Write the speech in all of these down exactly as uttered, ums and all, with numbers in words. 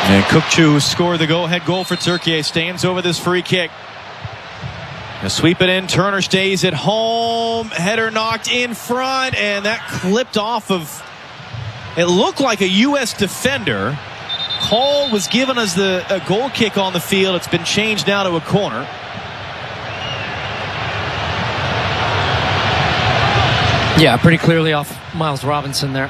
And Kukçu scored the go-ahead goal for Turkey. Stands over this free kick. Now sweep it in. Turner stays at home. Header knocked in front, and that clipped off of, it looked like a U S defender. Call was given as the a goal kick on the field. It's been changed now to a corner. Yeah, pretty clearly off Miles Robinson there.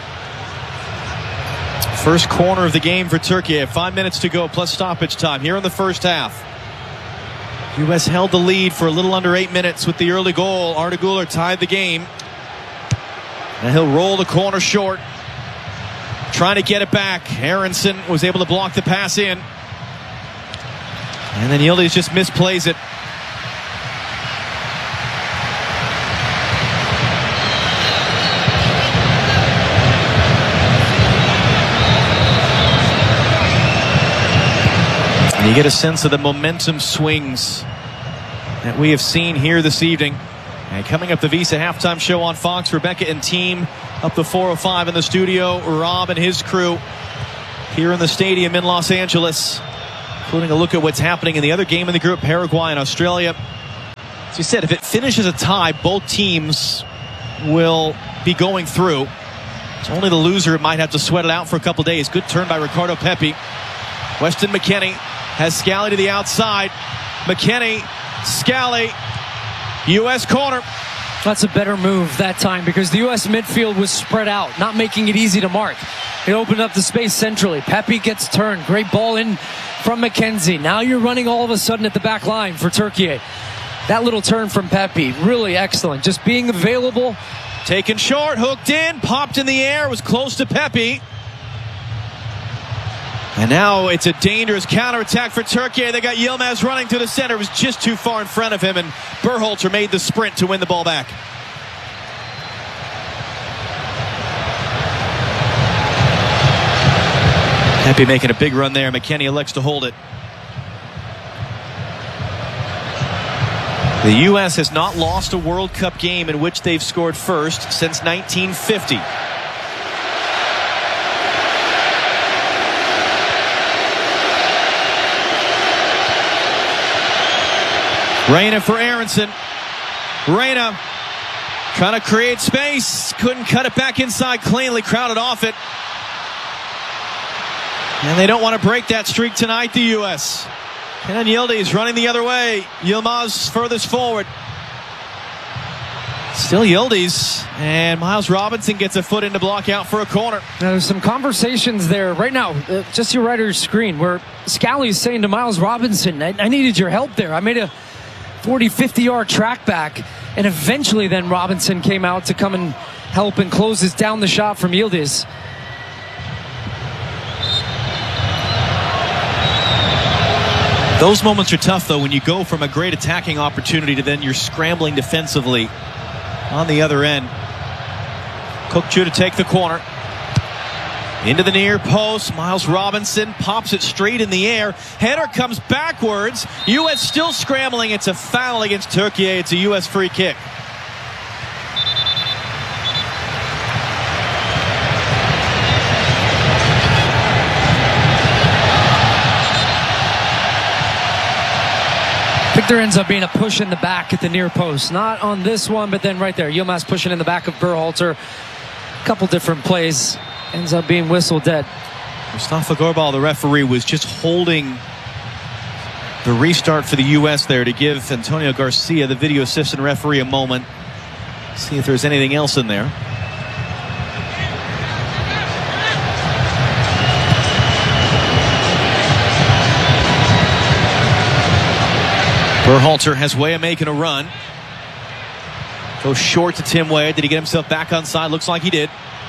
First corner of the game for Turkey. Five minutes to go plus stoppage time here in the first half. U S held the lead for a little under eight minutes with the early goal. Arda Güler tied the game. And he'll roll the corner short. Trying to get it back. Aronson was able to block the pass in. And then Yildiz just misplays it. And you get a sense of the momentum swings that we have seen here this evening. And coming up the Visa halftime show on Fox, Rebecca and team up the four oh five in the studio. Rob and his crew here in the stadium in Los Angeles, including a look at what's happening in the other game in the group, Paraguay and Australia. As we said, if it finishes a tie, both teams will be going through. It's only the loser might have to sweat it out for a couple days. Good turn by Ricardo Pepi. Weston McKennie has Scally to the outside. McKennie, Scally, U S corner. That's a better move that time because the U S midfield was spread out, not making it easy to mark. It opened up the space centrally. Pepi gets turned. Great ball in from McKenzie. Now you're running all of a sudden at the back line for Turkey. That little turn from Pepi, really excellent. Just being available. Taken short, hooked in, popped in the air, was close to Pepi. And now it's a dangerous counterattack for Turkey. They got Yilmaz running to the center. It was just too far in front of him, and Berhalter made the sprint to win the ball back. Pepi making a big run there. McKennie elects to hold it. The U S has not lost a World Cup game in which they've scored first since nineteen fifty. Reyna for Aronson. Reyna trying to create space. Couldn't cut it back inside cleanly. Crowded off it. And they don't want to break that streak tonight, the U S. Kenan Yildiz running the other way. Yilmaz furthest forward. Still Yildiz. And Miles Robinson gets a foot in to block out for a corner. Now, there's some conversations there right now, uh, just your writer's screen, where Scally is saying to Miles Robinson, I, I needed your help there. I made a forty, fifty yard track back, and eventually then Robinson came out to come and help and closes down the shot from Yildiz. Those moments are tough, though, when you go from a great attacking opportunity to then you're scrambling defensively on the other end. Kukçu to take the corner. Into the near post. Miles Robinson pops it straight in the air. Header comes backwards. U S still scrambling. It's a foul against Turkey. It's a U S free kick. I think there ends up being a push in the back at the near post. Not on this one, but then right there. Yilmaz pushing in the back of Berhalter. A couple different plays. Ends up being whistle dead. Mustafa Gorbal, the referee, was just holding the restart for the U S there to give Antonio Garcia, the video assistant referee, a moment. See if there's anything else in there. Berhalter has Weah making a run. Goes short to Tim Weah. Did he get himself back on side? Looks like he did.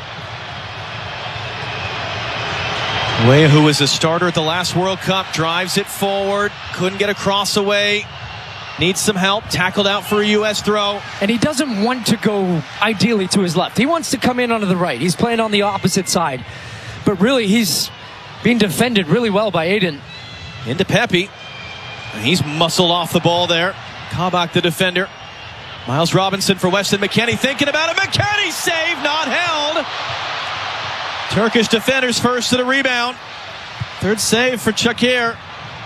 Weah, who was a starter at the last World Cup, drives it forward. Couldn't get across away. Needs some help. Tackled out for a U S throw. And he doesn't want to go ideally to his left. He wants to come in onto the right. He's playing on the opposite side. But really, he's being defended really well by Aiden. Into Pepi. And he's muscled off the ball there. Kabak, the defender. Miles Robinson for Weston McKennie. Thinking about it. McKennie save, not held. Turkish defenders first to the rebound. Third save for Shakir.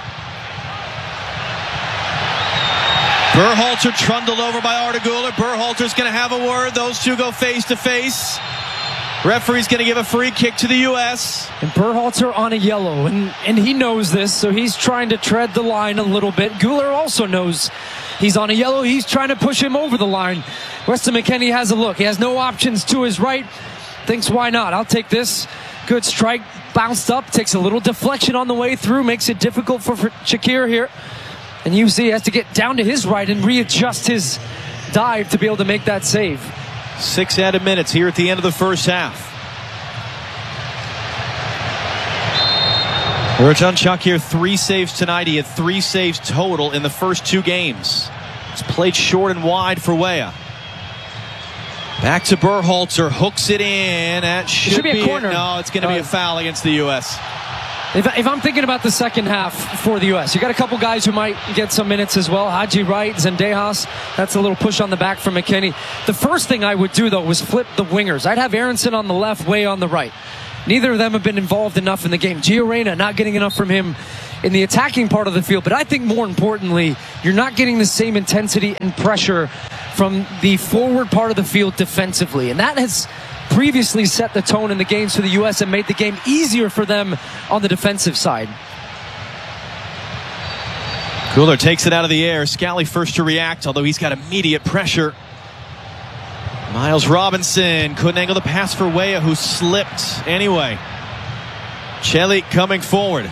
Berhalter trundled over by Arda Güler. Berhalter's going to have a word. Those two go face to face. Referee's going to give a free kick to the U S. And Berhalter on a yellow, and, and he knows this, so he's trying to tread the line a little bit. Güler also knows he's on a yellow. He's trying to push him over the line. Weston McKennie has a look. He has no options to his right. Thinks, why not? I'll take this. Good strike. Bounced up. Takes a little deflection on the way through. Makes it difficult for, for Shakir here. And U C has to get down to his right and readjust his dive to be able to make that save. Six added minutes here at the end of the first half. Ercan Shakir, three saves tonight. He had three saves total in the first two games. It's played short and wide for Weah. Back to Berhalter, hooks it in. That should, it should be, be a corner. A, no, it's going to be a foul against the U S. If, if I'm thinking about the second half for the U S, you got a couple guys who might get some minutes as well. Haji Wright, Zendejas. That's a little push on the back for McKennie. The first thing I would do, though, was flip the wingers. I'd have Aronson on the left, Weah on the right. Neither of them have been involved enough in the game. Gio Reyna, not getting enough from him in the attacking part of the field. But I think more importantly, you're not getting the same intensity and pressure from the forward part of the field defensively. And that has previously set the tone in the games for the U S and made the game easier for them on the defensive side. Güler takes it out of the air. Scally first to react, although he's got immediate pressure. Miles Robinson couldn't angle the pass for Weah, who slipped anyway. Celik coming forward.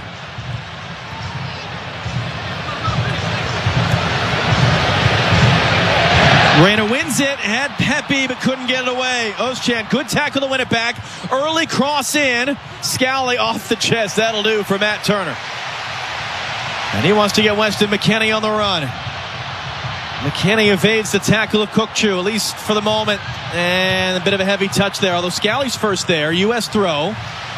Reyna wins it, had Pepe, but couldn't get it away. Özcan, good tackle to win it back. Early cross in. Scally off the chest. That'll do for Matt Turner. And he wants to get Weston McKennie on the run. McKennie evades the tackle of Kukçu, at least for the moment. And a bit of a heavy touch there, although Scally's first there. U S throw.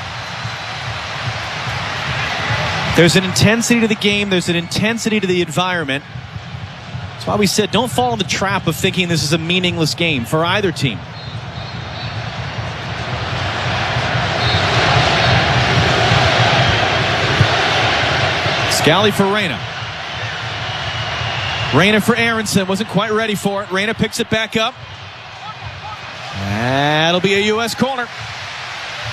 There's an intensity to the game. There's an intensity to the environment. That's why we said don't fall in the trap of thinking this is a meaningless game for either team. Scally for Reyna. Reyna for Aronson. Wasn't quite ready for it. Reyna picks it back up. That'll be a U S corner.